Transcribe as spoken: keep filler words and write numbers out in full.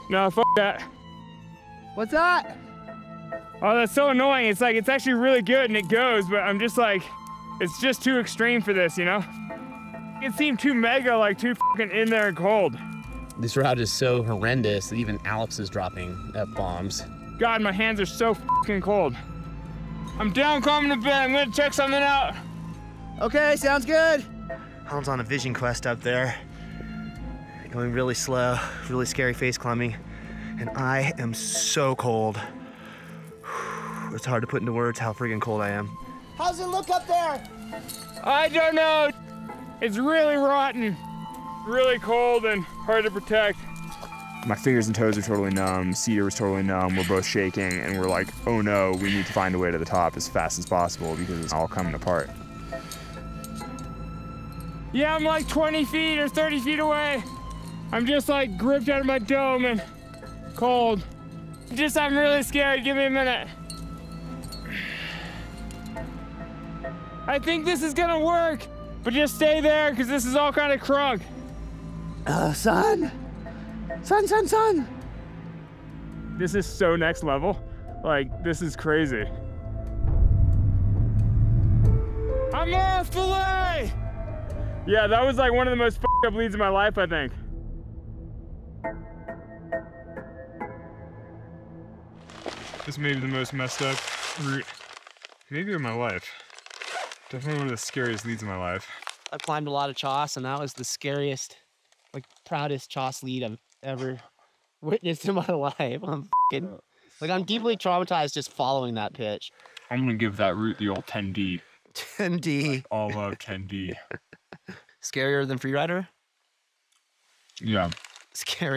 No, f that. What's that? Oh, that's so annoying. It's like, it's actually really good and it goes, but I'm just like, it's just too extreme for this, you know? It seemed too mega, like too fucking in there and cold. This route is so horrendous that even Alex is dropping F-bombs. God, my hands are so fucking cold. I'm down coming to bed. I'm gonna check something out. Okay, sounds good. Alan's on a vision quest up there. Going really slow, really scary face climbing. And I am so cold. It's hard to put into words how freaking cold I am. How's it look up there? I don't know. It's really rotten, really cold and hard to protect. My fingers and toes are totally numb. Cedar was totally numb. We're both shaking and we're like, oh no, we need to find a way to the top as fast as possible because it's all coming apart. Yeah, I'm like twenty feet or thirty feet away. I'm just like gripped out of my dome and cold. Just, I'm really scared. Give me a minute. I think this is gonna work, but just stay there because this is all kind of crunk. Uh, son. Son, son, son. This is so next level. Like, this is crazy. I'm off, fillet! Yeah, that was like one of the most f***ed up leads of my life, I think. This may be the most messed up route, maybe of my life. Definitely one of the scariest leads of my life. I've climbed a lot of Choss, and that was the scariest, like, proudest Choss lead I've ever witnessed in my life. I'm f***ing, like, I'm deeply traumatized just following that pitch. I'm gonna give that route the old ten D. ten D. All of ten D. Scarier than Freerider? Yeah. Scary.